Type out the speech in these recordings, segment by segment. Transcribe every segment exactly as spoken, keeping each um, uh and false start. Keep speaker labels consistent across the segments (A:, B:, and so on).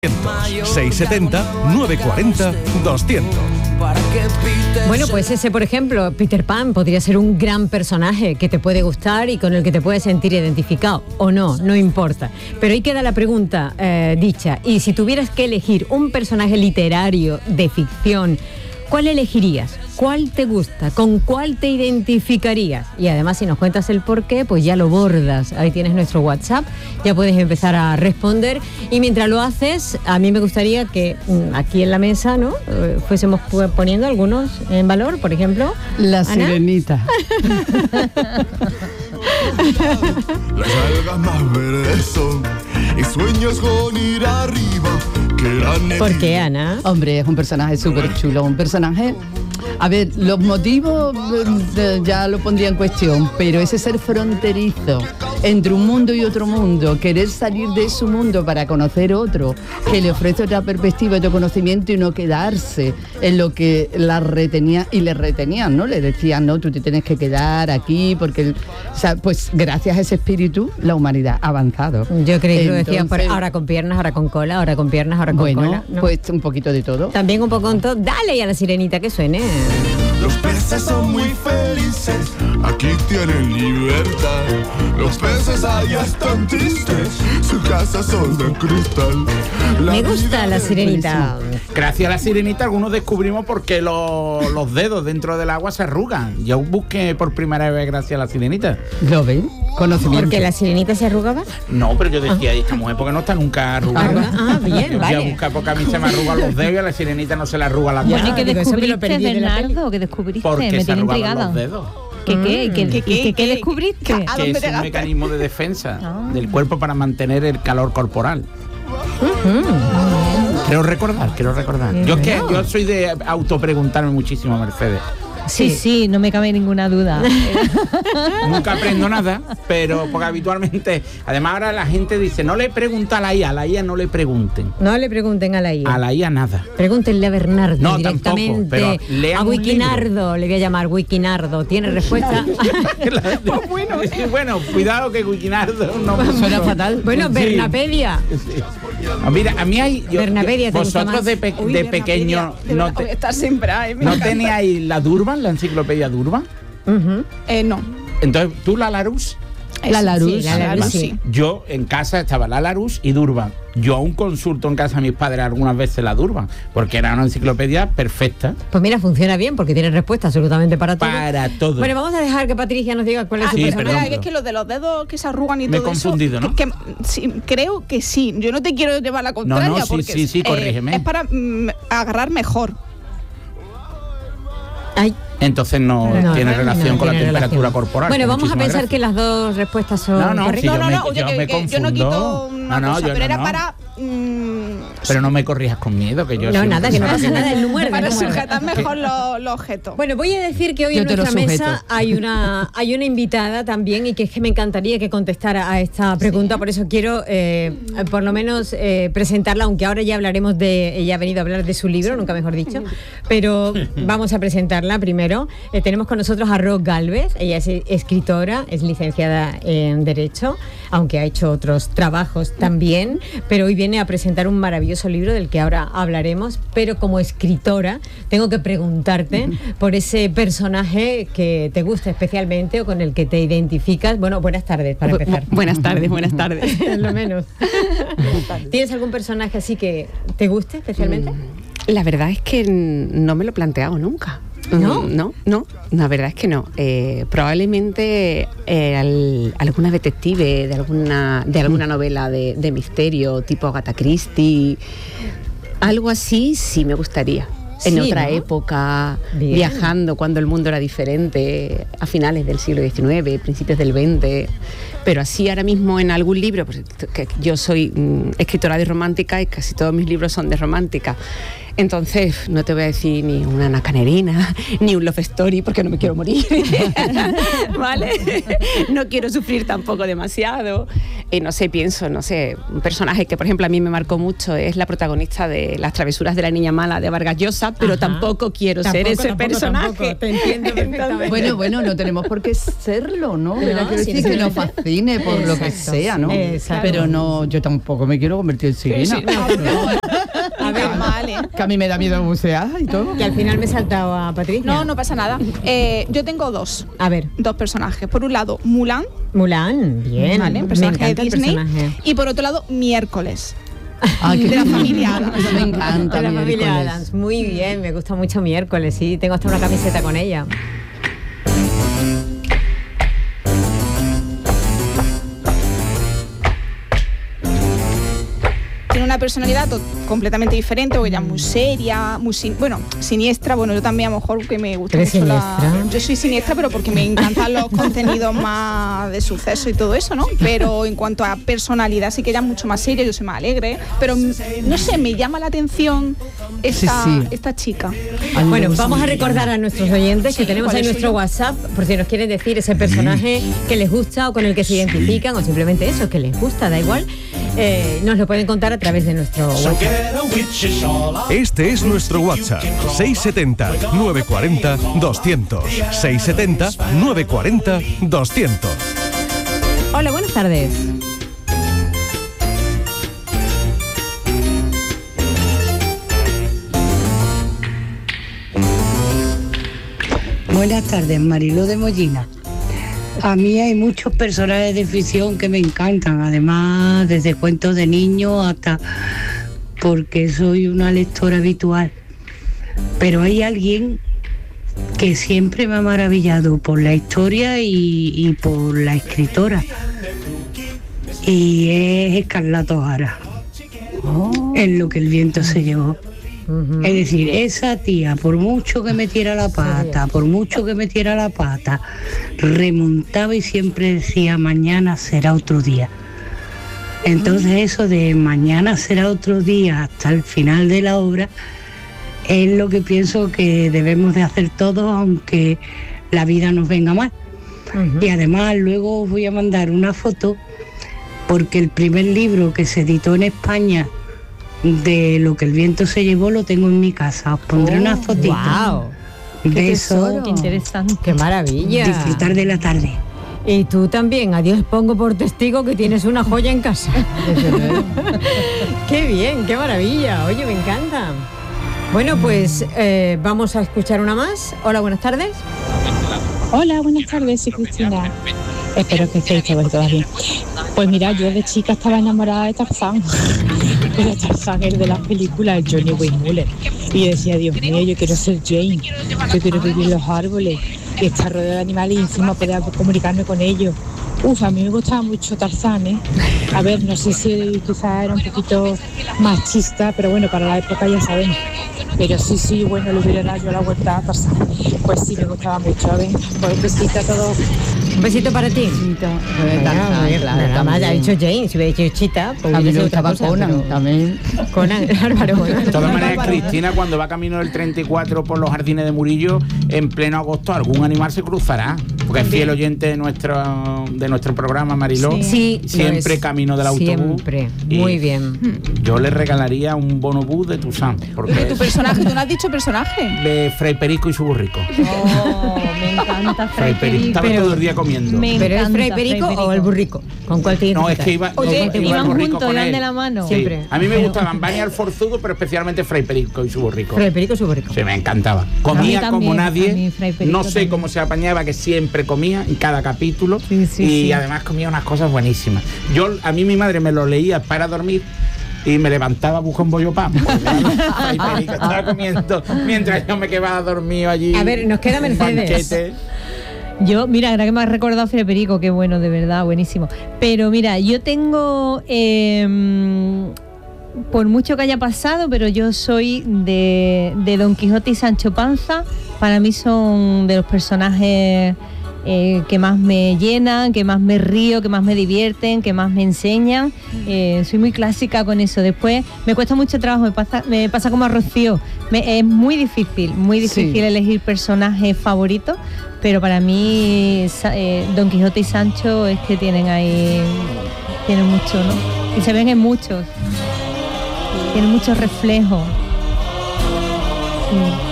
A: seiscientos setenta, novecientos cuarenta, doscientos.
B: Bueno, pues ese, por ejemplo, Peter Pan podría ser un gran personaje que te puede gustar y con el que te puedes sentir identificado, o no, no importa. Pero ahí queda la pregunta eh, dicha. Y si tuvieras que elegir un personaje literario de ficción, ¿cuál elegirías? ¿Cuál te gusta? ¿Con cuál te identificarías? Y además, si nos cuentas el porqué, pues ya lo bordas. Ahí tienes nuestro WhatsApp, ya puedes empezar a responder. Y mientras lo haces, a mí me gustaría que aquí en la mesa, ¿no?, fuésemos poniendo algunos en valor, por ejemplo.
C: La
B: Ana.
C: Sirenita.
D: Las algas más verdes son y sueños con ir arriba.
B: ¿Por qué, Ana?
C: Hombre, es un personaje súper chulo, un personaje... A ver, los motivos eh, ya lo pondría en cuestión, pero ese ser fronterizo entre un mundo y otro mundo, querer salir de su mundo para conocer otro, que le ofrece otra perspectiva, otro conocimiento y no quedarse en lo que la retenía y le retenían, ¿no? Le decían, no, tú te tienes que quedar aquí porque, el, o sea, pues gracias a ese espíritu la humanidad ha avanzado.
B: Yo creí que lo decían por, ahora con piernas, ahora con cola, ahora con piernas, ahora con
C: bueno,
B: cola.
C: Bueno, pues un poquito de todo.
B: También un poco con todo. Dale ya a la sirenita que suene.
D: Los peces son muy felices, aquí tienen libertad. Los peces allá están tristes, su casa son de cristal.
B: La Me gusta la sirenita.
E: Gracias a la sirenita algunos descubrimos por qué lo, los dedos dentro del agua se arrugan. Yo busqué por primera vez gracias a la sirenita.
C: ¿Lo ven? Conocimiento.
B: ¿Porque la sirenita se arrugaba?
E: No, pero yo decía, ah. esta mujer porque no está nunca arrugada.
B: Ah, bien,
E: yo
B: vale.
E: Voy a buscar porque a mí se me arrugan los dedos y a la sirenita no se le arruga la cara.
F: Bueno, ¿y qué descubriste, Bernardo? ¿Qué descubriste?
E: Porque
F: me
E: se
F: tiene
E: arrugaban
F: intrigada.
E: los dedos.
F: ¿Qué qué? ¿Qué,
B: ¿Qué,
F: qué, qué, qué descubriste?
E: Que es un mecanismo de defensa ah. del cuerpo para mantener el calor corporal. Uh-huh. Quiero recordar, quiero recordar. Yo es que yo soy de autopreguntarme muchísimo, Mercedes.
F: Sí, sí, no me cabe ninguna duda.
E: Nunca aprendo nada, pero porque habitualmente, además ahora la gente dice, no le pregunta a la I A, a la I A no le pregunten.
B: No le pregunten a la I A.
E: A la I A nada.
B: Pregúntenle a Bernardo
E: no,
B: directamente.
E: Tampoco, pero
B: a Wikinardo, le voy a llamar Wikinardo. ¿Tiene respuesta?
E: Pues bueno, sí, bueno, cuidado que Wikinardo no me
C: suena fatal.
B: Bueno, sí. Bernapedia.
E: Sí. Mira, a mí hay... Yo,
B: Bernapedia,
E: yo, vosotros de, pe Uy, de pequeño no, te,
G: siempre ahí,
E: ¿no teníais la Durban, la enciclopedia Durban?
G: Uh-huh. eh, no.
E: Entonces, ¿tú la Larousse?
C: La Larousse.
B: Sí, la Larousse, sí.
E: Yo en casa estaba la Larousse y Durban. Yo aún consulto en casa a mis padres algunas veces la Durban, porque era una enciclopedia perfecta.
B: Pues mira, funciona bien, porque tiene respuesta absolutamente para todo.
E: Para todo.
B: Bueno, vamos a dejar que Patricia nos diga cuál es
G: ah,
B: su
G: sí,
B: personaje.
G: Perdón, es que lo de los dedos que se arrugan y
E: Me
G: todo
E: he confundido,
G: eso,
E: ¿no?
G: Que, que, sí, creo que sí. Yo no te quiero llevar la contraria,
E: no, no, sí,
G: porque
E: sí, sí, corrígeme.
G: Eh, es para mm, agarrar mejor.
B: Ay.
E: Entonces no, no tiene relación no, con tiene la temperatura relación. corporal.
B: Bueno, vamos a pensar
E: gracias.
B: que las dos respuestas son
E: no, no,
B: correctas.
E: Si
G: no, no,
E: me,
G: no, oye,
E: yo,
G: que,
E: me
G: que yo no quito una
E: no, no,
G: cosa,
E: yo
G: pero
E: no,
G: era
E: no.
G: para... Mmm,
E: pero no me corrijas con miedo, que yo...
B: No, nada, que no pasa nada, el muerde.
G: Para
B: no
G: sujetar mejor los, los objetos.
B: Bueno, voy a decir que hoy yo en nuestra mesa hay una, hay una invitada también y que es que me encantaría que contestara a esta pregunta, sí. Por eso quiero eh, por lo menos eh, presentarla, aunque ahora ya hablaremos de... Ella ha venido a hablar de su libro, sí. Nunca mejor dicho, pero vamos a presentarla primero. Eh, tenemos con nosotros a Ros Gálvez, ella es escritora, es licenciada en Derecho, aunque ha hecho otros trabajos también, pero hoy viene a presentar un maravilloso libro del que ahora hablaremos, pero como escritora tengo que preguntarte por ese personaje que te gusta especialmente o con el que te identificas. Bueno, buenas tardes para empezar.
H: Bu buenas tardes, buenas tardes.
B: Lo menos. ¿Tienes algún personaje así que te guste especialmente?
H: La verdad es que no me lo he planteado nunca.
B: ¿No?
H: No, no, la verdad es que no. Eh, probablemente eh, al, alguna detective de alguna, de alguna novela de, de misterio, tipo Agatha Christie, algo así sí me gustaría. En sí, otra ¿no? época, bien. Viajando cuando el mundo era diferente, a finales del siglo diecinueve, principios del veinte. Pero así ahora mismo en algún libro, pues, que yo soy mm, escritora de romántica y casi todos mis libros son de romántica. Entonces, no te voy a decir ni una nacanerina, ni un love story, porque no me quiero morir, ¿vale? No quiero sufrir tampoco demasiado. Y no sé, pienso, no sé, un personaje que, por ejemplo, a mí me marcó mucho es la protagonista de Las travesuras de la niña mala de Vargas Llosa, pero Ajá. tampoco quiero tampoco, ser ese tampoco, personaje.
B: Tampoco, te entiendo perfectamente.
C: Bueno, bueno, no tenemos por qué serlo, ¿no? no quiero decir sí, que nos fascine por Exacto, lo que sea, ¿no? Exacto. Pero no, yo tampoco me quiero convertir en sirena. Sí, sí, no, no.
G: A ver, vale.
C: Que a mí me da miedo bucear y todo.
B: Y al final me he saltado a Patricia.
G: No, no pasa nada. Eh, yo tengo dos.
B: A ver.
G: Dos personajes. Por un lado, Mulan.
B: Mulan, bien.
G: Vale, personaje de Disney. Personaje. Y por otro lado, Miércoles.
C: Ah,
G: de la familia Adams.
C: Me encanta.
B: De la familia Adams. Muy bien, me gusta mucho Miércoles. Sí, tengo hasta una camiseta con ella.
G: Tiene una personalidad to- completamente diferente, porque ella es muy seria, muy sin- bueno, siniestra. Bueno, yo también a lo mejor que me gusta mucho la... Yo soy siniestra, pero porque me encantan los contenidos más de suceso y todo eso, ¿no? Pero en cuanto a personalidad, sí que ella es mucho más seria, yo soy más alegre. Pero, no sé, me llama la atención esta, sí, sí. esta chica.
B: Bueno, vamos a recordar a nuestros oyentes que sí, tenemos ahí nuestro WhatsApp, por si nos quieren decir ese personaje que les gusta o con el que se identifican, o simplemente eso, que les gusta, da igual. Eh, nos lo pueden contar a través de nuestro WhatsApp.
A: Este es nuestro WhatsApp, seis setenta, nueve cuarenta, doscientos. seis setenta, nueve cuarenta, doscientos.
B: Hola, buenas tardes.
I: Buenas tardes, Mariló de Mollina. A mí hay muchos personajes de ficción que me encantan, además desde cuentos de niños hasta porque soy una lectora habitual. Pero hay alguien que siempre me ha maravillado por la historia y, y por la escritora. Y es Escarlata O'Hara, oh. en Lo que el viento se llevó. Uh-huh. Es decir, esa tía, por mucho que metiera la pata, por mucho que metiera la pata, remontaba y siempre decía, mañana será otro día. Entonces eso de mañana será otro día hasta el final de la obra es lo que pienso que debemos de hacer todos, aunque la vida nos venga mal. Uh-huh. Y además luego os voy a mandar una foto, porque el primer libro que se editó en España de Lo que el viento se llevó lo tengo en mi casa. Os pondré oh, una fotita.
B: Wow.
I: De eso.
F: Qué interesante.
B: Qué maravilla.
I: Disfrutar de la tarde.
B: Y tú también, a Dios pongo por testigo que tienes una joya en casa. Qué bien, qué maravilla. Oye, me encanta. Bueno, pues eh, vamos a escuchar una más. Hola, buenas tardes.
J: Hola, buenas tardes, soy Cristina. Espero que estéis todos bien. Pues mira, yo de chica estaba enamorada de Tarzán. Pero Tarzán es de las películas de Johnny Weissmuller. Y yo decía, Dios mío, yo quiero ser Jane. Yo quiero vivir en los árboles y estar rodeada de animales y encima poder comunicarme con ellos. Uf, a mí me gustaba mucho Tarzán, ¿eh? A ver, no sé si quizás era un poquito machista, pero bueno, para la época ya sabemos. Pero sí, sí, bueno, le hubiera dado yo la vuelta a Tarzán. Pues sí, me gustaba mucho. A ver, pues un besito a todos.
B: Un besito para ti.
C: Pues Tarzán, claro,
B: nada más ha dicho Jane, si hubiera dicho Chita, pues
C: a mí me gustaba
B: cosa,
C: Conan
B: pero...
C: también.
B: Conan, Álvaro.
E: De todas maneras, Cristina, cuando va camino del treinta y cuatro por los jardines de Murillo, en pleno agosto algún animal se cruzará. Porque es fiel oyente de nuestro, de nuestro programa, Mariló.
B: Sí,
E: siempre camino del autobús.
B: Siempre, muy bien.
E: Yo le regalaría un bonobús de Toussaint. Porque
G: ¿De tu personaje? ¿Tú no has dicho personaje?
E: De Fray Perico y su burrico.
F: Oh, me encanta Fray Perico.
E: Estaba
F: pero,
E: todo el día comiendo.
B: ¿Pero es Fray Perico o el burrico? ¿Con cuál te
E: No, es que iba,
F: Oye,
E: no, iba
F: iban
E: el burrico
F: juntos,
E: con
F: iban
E: él.
F: de la mano.
E: Sí.
B: Siempre.
E: A mí me gustaban Baña el Forzudo, pero especialmente Fray Perico y su burrico.
B: Fray Perico y su burrico.
E: Sí, me encantaba. Comía
F: también,
E: como nadie. No sé
F: también.
E: cómo se apañaba, que siempre comía en cada capítulo.
F: Sí, sí,
E: y
F: sí.
E: además comía unas cosas buenísimas. Yo, a mí mi madre me lo leía para dormir y me levantaba a buscar un bollo pan. Fray Perico estaba comiendo mientras yo me quedaba dormido allí.
B: A ver, nos queda Mercedes.
F: Yo, mira, ahora que me has recordado a Fray Perico, qué bueno, de verdad, buenísimo. Pero mira, yo tengo, eh, por mucho que haya pasado, pero yo soy de, de Don Quijote y Sancho Panza. Para mí son de los personajes eh, que más me llenan, que más me río, que más me divierten, que más me enseñan. Eh, soy muy clásica con eso. Después me cuesta mucho trabajo, me pasa, me pasa como a Rocío. Me, es muy difícil, muy difícil sí. elegir personajes favoritos, pero para mí eh, Don Quijote y Sancho es que tienen ahí, tienen mucho, ¿no? Y se ven en muchos, tienen muchos reflejos. Sí.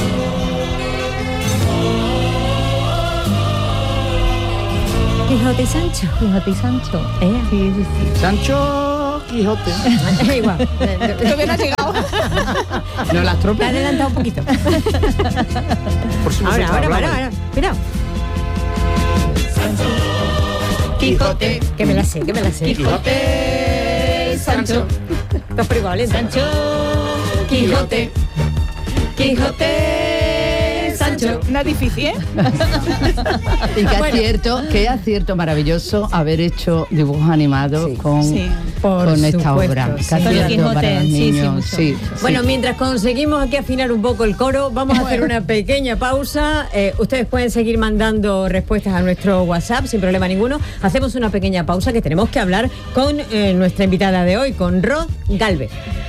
B: Quijote y Sancho.
F: Quijote y Sancho.
B: ¿Eh?
F: Sí, sí, sí.
E: Sancho Quijote.
B: Igual.
G: Todavía no ha llegado.
C: No las tropas.
B: Te ha adelantado un poquito.
E: Por si no
B: ahora,
E: se
B: ahora,
E: hablaba.
B: ahora, ahora. Mira.
F: Quijote.
B: Que me la sé, que me la sé.
F: Quijote, Sancho.
B: Dos pero iguales.
F: Sancho, Quijote. Quijote, Sancho.
G: No es difícil, ¿eh?
C: Y qué acierto, qué acierto maravilloso haber hecho dibujos animados
B: Sí,
C: con,
G: sí.
C: con esta
B: supuesto,
C: obra.
B: sí.
C: Qué
F: Con el
C: acierto
F: Quijote,
C: para los
F: sí, sí,
C: niños.
F: mucho.
C: Sí,
B: Bueno,
C: sí.
B: mientras conseguimos aquí afinar un poco el coro, vamos a hacer una pequeña pausa. Eh, ustedes pueden seguir mandando respuestas a nuestro WhatsApp sin problema ninguno. Hacemos una pequeña pausa que tenemos que hablar con eh, nuestra invitada de hoy, con Rod Galvez.